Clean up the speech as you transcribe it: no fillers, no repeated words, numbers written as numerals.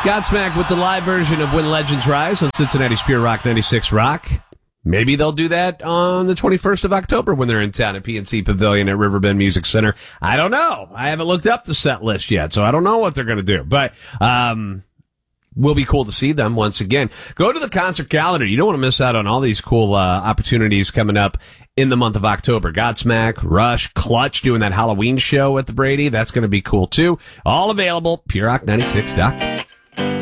Godsmack with the live version of When Legends Rise on Cincinnati's Pure Rock 96 Rock. Maybe they'll do that on the 21st of October when they're in town at PNC Pavilion at Riverbend Music Center. I don't know. I haven't looked up the set list yet, so I don't know what they're going to do. But will be cool to see them once again. Go to the concert calendar. You don't want to miss out on all these cool opportunities coming up in the month of October. Godsmack, Rush, Clutch doing that Halloween show at the Brady. That's going to be cool, too. All available, purerock96.com.